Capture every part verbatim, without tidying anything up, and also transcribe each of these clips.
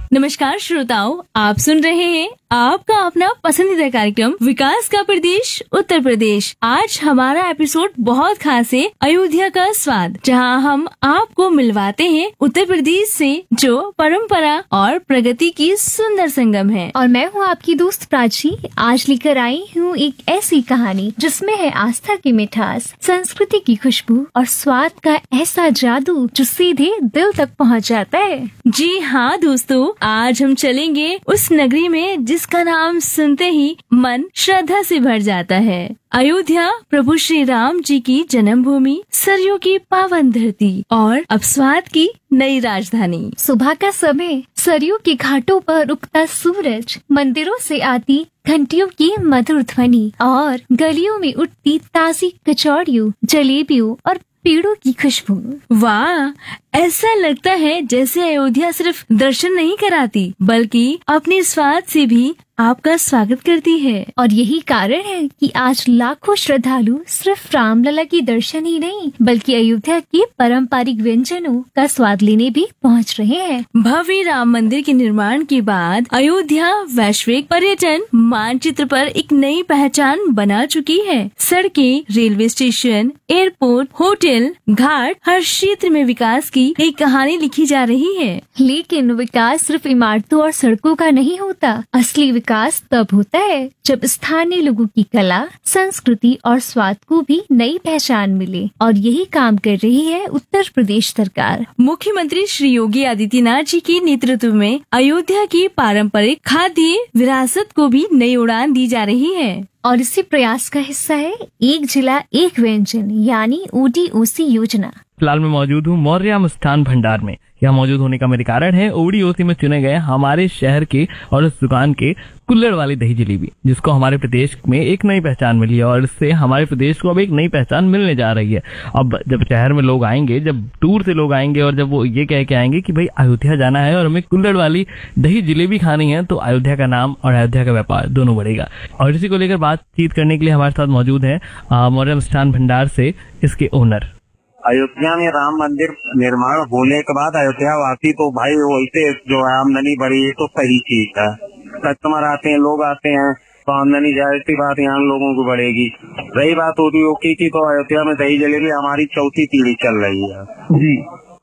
नमस्कार श्रोताओं, आप सुन रहे हैं आपका अपना पसंदीदा कार्यक्रम विकास का प्रदेश उत्तर प्रदेश। आज हमारा एपिसोड बहुत खास है, अयोध्या का स्वाद, जहां हम आपको मिलवाते हैं उत्तर प्रदेश से जो परंपरा और प्रगति की सुंदर संगम है। और मैं हूं आपकी दोस्त प्राची। आज लेकर आई हूं एक ऐसी कहानी जिसमें है आस्था की मिठास, संस्कृति की खुशबू और स्वाद का ऐसा जादू जो सीधे दिल तक पहुंच जाता है। जी हाँ दोस्तों, आज हम चलेंगे उस नगरी में जिसका नाम सुनते ही मन श्रद्धा से भर जाता है। अयोध्या प्रभु श्री राम जी की जन्मभूमि, सरयू की पावन धरती और अब स्वाद की नई राजधानी। सुबह का समय, सरयू के घाटों पर उगता सूरज, मंदिरों से आती घंटियों की मधुर ध्वनि और गलियों में उठती ताजी कचौड़ियों, जलेबियों और पेड़ों की खुशबू। वाह, ऐसा लगता है जैसे अयोध्या सिर्फ दर्शन नहीं कराती बल्कि अपने स्वाद से भी आपका स्वागत करती है। और यही कारण है कि आज लाखों श्रद्धालु सिर्फ रामलला की दर्शन ही नहीं बल्कि अयोध्या के पारंपरिक व्यंजनों का स्वाद लेने भी पहुंच रहे हैं। भव्य राम मंदिर के निर्माण के बाद अयोध्या वैश्विक पर्यटन मानचित्र पर एक नई पहचान बना चुकी है। सड़कें, रेलवे स्टेशन, एयरपोर्ट, होटल, घाट, हर क्षेत्र में विकास की एक कहानी लिखी जा रही है। लेकिन विकास सिर्फ इमारतों और सड़कों का नहीं होता। असली विकास तब होता है जब स्थानीय लोगों की कला, संस्कृति और स्वाद को भी नई पहचान मिले, और यही काम कर रही है उत्तर प्रदेश सरकार। मुख्यमंत्री श्री योगी आदित्यनाथ जी के नेतृत्व में अयोध्या की पारंपरिक खाद्य विरासत को भी नई उड़ान दी जा रही है। और इसी प्रयास का हिस्सा है एक जिला एक व्यंजन यानी ओ डी ओ सी योजना। फिलहाल मैं मौजूद हूँ मौर्य मिष्ठान भंडार में। यहाँ मौजूद होने का मेरे कारण है ओ डी ओ सी में चुने गए हमारे शहर के और उस दुकान के कुल्हड़ वाली दही जलेबी, जिसको हमारे प्रदेश में एक नई पहचान मिली है और इससे हमारे प्रदेश को अब एक नई पहचान मिलने जा रही है। अब जब शहर में लोग आएंगे, जब टूर से लोग आएंगे और जब वो ये कह के आएंगे कि भाई अयोध्या जाना है और हमें कुल्हड़ वाली दही जलेबी खानी है, तो अयोध्या का नाम और अयोध्या का व्यापार दोनों बढ़ेगा। और इसी को लेकर बातचीत करने के लिए हमारे साथ मौजूद है मौर्य मिष्ठान भंडार से इसके ओनर। अयोध्या में राम मंदिर निर्माण होने के बाद अयोध्या वासी तो भाई वैसे जो है आमदनी बढ़ी है तो सही चीज है। कस्टमर आते हैं, लोग आते हैं तो आमदनी जाहिर सी बात यहाँ लोगों को बढ़ेगी। रही बात उद्योगी की, तो अयोध्या में दही जलेबी हमारी चौथी पीढ़ी चल रही है जी।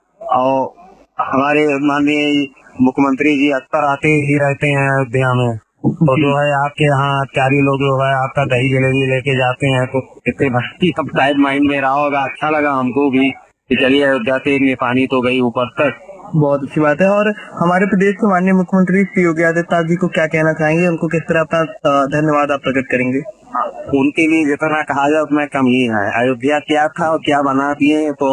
और हमारे माननीय मुख्यमंत्री जी अक्सर आते ही रहते हैं अयोध्या में, तो जो है आपके यहाँ त्यारी लोग जो है आपका दही जलेबी लेके जाते हैं, तो कितने भक्ति सब शायद माइंड में रहा होगा। अच्छा लगा हमको भी कि चलिए अयोध्या से एक पानी तो गई ऊपर तक। बहुत अच्छी बात है। और हमारे प्रदेश के माननीय मुख्यमंत्री श्री योगी आदित्यनाथ जी को क्या कहना चाहेंगे, उनको किस तरह अपना धन्यवाद आप प्रकट करेंगे? उनके लिए जितना कहा जाए उतना कम ही है। अयोध्या क्या था और क्या बना दिए तो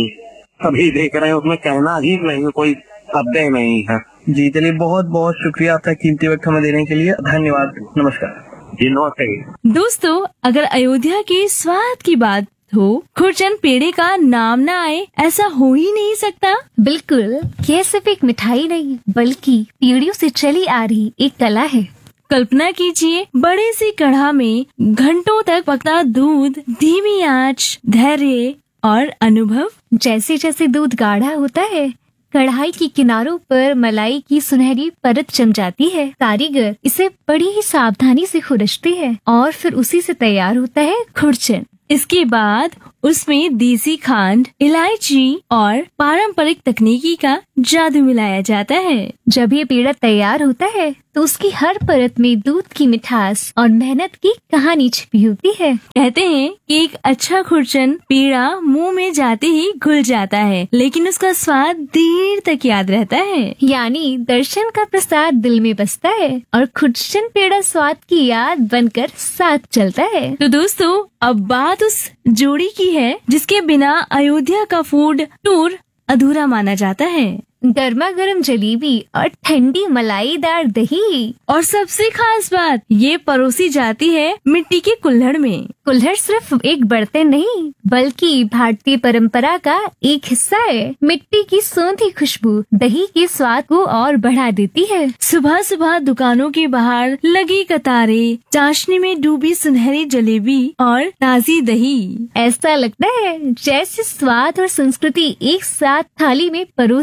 सभी देख रहे हैं, उसमें कहना ही नहीं, कोई शब्द नहीं है जी। चलिए, बहुत बहुत शुक्रिया आपका कीमती वक्त हमें देने के लिए। धन्यवाद, नमस्कार जी। नमस्ते दोस्तों, अगर अयोध्या के स्वाद की बात हो, खुरचन पेड़े का नाम ना आए ऐसा हो ही नहीं सकता। बिल्कुल, ये सिर्फ एक मिठाई नहीं बल्कि पीढ़ियों से चली आ रही एक कला है। कल्पना कीजिए, बड़े सी कढ़ा में घंटों तक पकता दूध, धीमी आंच, धैर्य और अनुभव। जैसे जैसे दूध गाढ़ा होता है, कढ़ाई के किनारों पर मलाई की सुनहरी परत जम जाती है। कारीगर इसे बड़ी ही सावधानी से खुरचते हैं और फिर उसी से तैयार होता है खुरचन। इसके बाद उसमें देसी खांड, इलायची और पारंपरिक तकनीकी का जादू मिलाया जाता है। जब ये पेड़ा तैयार होता है तो उसकी हर परत में दूध की मिठास और मेहनत की कहानी छिपी होती है। कहते हैं कि एक अच्छा खुरचन पेड़ा मुंह में जाते ही घुल जाता है, लेकिन उसका स्वाद देर तक याद रहता है। यानी दर्शन का प्रसाद दिल में बसता है और खुरचन पेड़ा स्वाद की याद बनकर साथ चलता है। तो दोस्तों, अब बात उस जोड़ी की है जिसके बिना अयोध्या का फूड टूर अधूरा माना जाता है। गर्मा गर्म जलेबी और ठंडी मलाईदार दही, और सबसे खास बात, ये परोसी जाती है मिट्टी के कुल्हड़ में। कुल्हड़ सिर्फ एक बर्तन नहीं बल्कि भारतीय परंपरा का एक हिस्सा है। मिट्टी की सौंधी खुशबू दही के स्वाद को और बढ़ा देती है। सुबह सुबह दुकानों के बाहर लगी कतारें, चाशनी में डूबी सुनहरी जलेबी और ताजी दही, ऐसा लगता है जैसे स्वाद और संस्कृति एक साथ थाली में परोस दिए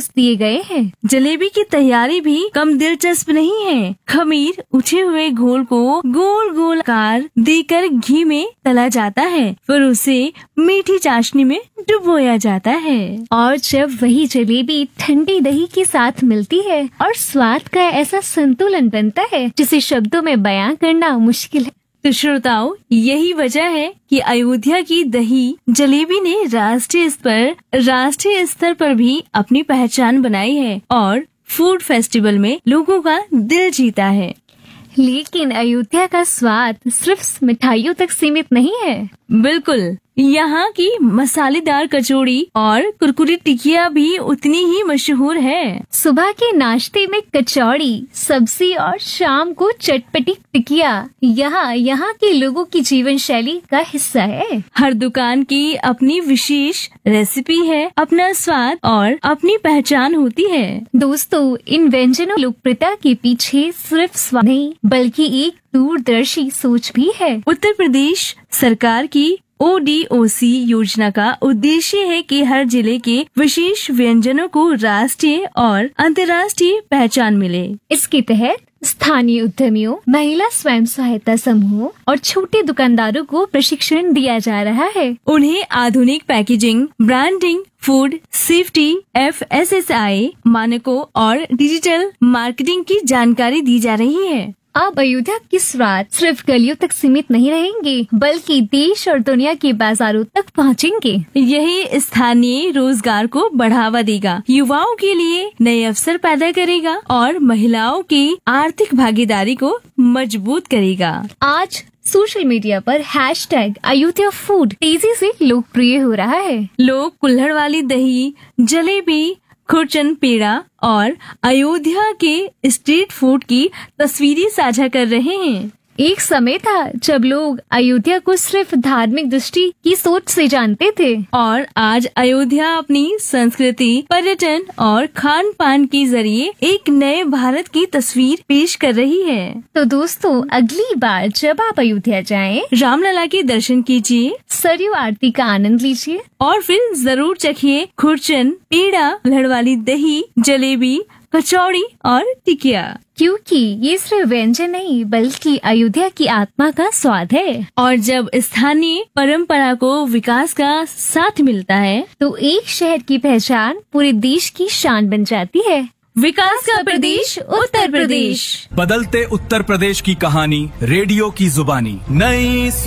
गए हैं। जलेबी की तैयारी भी कम दिलचस्प नहीं है। खमीर उठे हुए घोल को गोल गोल आकार देकर घी में तला जाता है, फिर उसे मीठी चाशनी में डुबोया जाता है। और जब वही जलेबी ठंडी दही के साथ मिलती है और स्वाद का ऐसा संतुलन बनता है जिसे शब्दों में बयां करना मुश्किल है। तो श्रोताओं, यही वजह है कि अयोध्या की दही जलेबी ने राष्ट्रीय स्तर राष्ट्रीय स्तर पर भी अपनी पहचान बनाई है और फूड फेस्टिवल में लोगों का दिल जीता है। लेकिन अयोध्या का स्वाद सिर्फ मिठाइयों तक सीमित नहीं है। बिल्कुल, यहाँ की मसालेदार कचौड़ी और कुरकुरी टिकिया भी उतनी ही मशहूर है। सुबह के नाश्ते में कचौड़ी, सब्जी और शाम को चटपटी टिकिया यहाँ यहाँ के लोगों की जीवन शैली का हिस्सा है। हर दुकान की अपनी विशेष रेसिपी है, अपना स्वाद और अपनी पहचान होती है। दोस्तों, इन व्यंजनों लोकप्रियता के पीछे सिर्फ स्वाद नहीं बल्कि एक दूरदर्शी सोच भी है। उत्तर प्रदेश सरकार की ओ डी ओ सी योजना का उद्देश्य है कि हर जिले के विशेष व्यंजनों को राष्ट्रीय और अंतर्राष्ट्रीय पहचान मिले। इसके तहत स्थानीय उद्यमियों, महिला स्वयं सहायता समूहों और छोटे दुकानदारों को प्रशिक्षण दिया जा रहा है। उन्हें आधुनिक packaging, branding, food safety, F S S I मानकों और डिजिटल मार्केटिंग की जानकारी दी जा रही है। अब अयोध्या की स्वाद सिर्फ गलियों तक सीमित नहीं रहेंगे बल्कि देश और दुनिया के बाजारों तक पहुंचेंगे। यही स्थानीय रोजगार को बढ़ावा देगा, युवाओं के लिए नए अवसर पैदा करेगा और महिलाओं की आर्थिक भागीदारी को मजबूत करेगा। आज सोशल मीडिया पर हैश टैग अयोध्या फूड तेजी से लोकप्रिय हो रहा है। लोग कुल्हड़ वाली दही, जलेबी, खुरचन पेड़ा और अयोध्या के स्ट्रीट फूड की तस्वीरें साझा कर रहे हैं। एक समय था जब लोग अयोध्या को सिर्फ धार्मिक दृष्टि की सोच से जानते थे और आज अयोध्या अपनी संस्कृति, पर्यटन और खान पान के जरिए एक नए भारत की तस्वीर पेश कर रही है। तो दोस्तों, अगली बार जब आप अयोध्या जाएं, रामलला के दर्शन कीजिए, सरयू आरती का आनंद लीजिए और फिर जरूर चखिए खुरचन, पेड़ा, कुल्हड़ वाली दही, जलेबी, कचौड़ी और टिकिया, क्योंकि ये सिर्फ व्यंजन नहीं बल्कि अयोध्या की आत्मा का स्वाद है। और जब स्थानीय परंपरा को विकास का साथ मिलता है तो एक शहर की पहचान पूरे देश की शान बन जाती है। विकास का प्रदेश उत्तर प्रदेश। बदलते उत्तर प्रदेश की कहानी रेडियो की जुबानी। नई